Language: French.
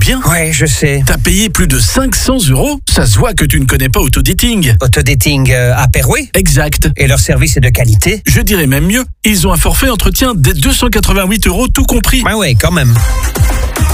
bien. Ouais, je sais. T'as payé plus de 500 €. Ça se voit que tu ne connais pas Autodating. Autodating à Perouet. Exact. Et leur service est de qualité. Je dirais même mieux, ils ont un forfait entretien dès 288 € tout compris. Ouais, quand même.